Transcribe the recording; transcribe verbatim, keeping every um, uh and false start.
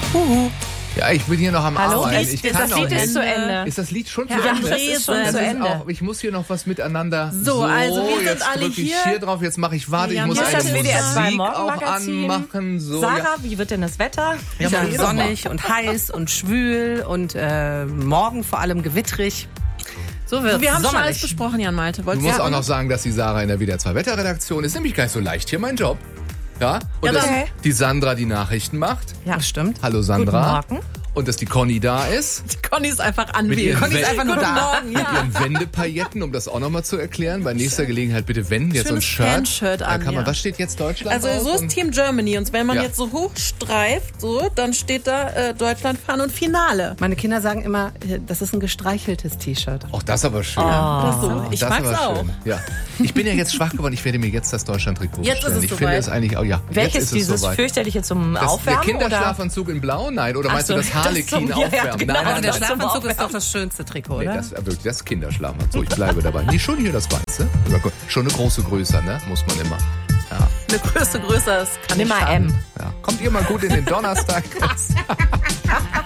Huhu. Ja, ich bin hier noch am Hallo, Arbeiten. ist, Ich ist kann das noch Lied ist nicht. zu Ende. Ist das Lied schon Ja, zu Ende? das ist schon Das zu ist Ende. Auch, ich muss hier noch was miteinander. So, also wir sind jetzt alle drück ich hier. hier drauf. Jetzt mache ich, warte, Ja, ich muss hier eine ist das W D R zwei Musik auch Morgenmagazin. anmachen. So, Sarah, ja. wie wird denn das Wetter? Ja, Ja, mach ich doch mal. sonnig und heiß und schwül und äh, morgen vor allem gewittrig. So wird's. Wir haben schon sommerlich. alles besprochen, Jan Malte. Du Wolltest musst ja, auch noch sagen, dass die Sarah in der W D R zwei Wetterredaktion ist. Nämlich gar nicht so leicht hier, mein Job. Ja? Und Ja, dass dann- die Sandra die Nachrichten macht. Ja, das stimmt. Hallo Sandra. Guten Morgen. Und dass die Conny da ist. Conny ist einfach Mit anwesend. ihren Conny ist Wel- einfach nur da. Mit ihren Wendepailletten, um das auch nochmal zu erklären. Bei nächster Gelegenheit bitte wenden. Jetzt so ein Schönes Shirt. Fanshirt Da an, kann man, ja. was steht jetzt Deutschland Also drauf? so ist Und- Team Germany. Und wenn man Ja. jetzt so hochstreift, so, dann steht da äh, Deutschland fahren und Finale. Meine Kinder sagen immer, das ist ein gestreicheltes T-Shirt. Auch das aber schön. Oder so. Ich das mag's aber auch. schön. Ja. Ich bin ja jetzt schwach geworden. Ich werde mir jetzt das Deutschland-Trikot Jetzt ist bestellen. es Ich soweit. finde es eigentlich auch, ja. Welches jetzt ist dieses es soweit. fürchterliche zum Das, der Aufwärmen? Kinderschlafanzug in Blau? Nein. Oder Ach meinst so, du das das Harlekin zum- ja, ja, aufwärmen? genau. Nein, Also nein, der nein. Schlafanzug ist doch das schönste Trikot, Nee, oder? das, wirklich, das Kinderschlafanzug. Ich bleibe dabei. Nee, schon hier das Weiße. Aber gut, schon eine große Größe, ne? Muss man immer. Ja, Eine Größe größer ist kann Nimm nicht mal schaden. M. ja. Kommt ihr mal gut in den Donnerstag.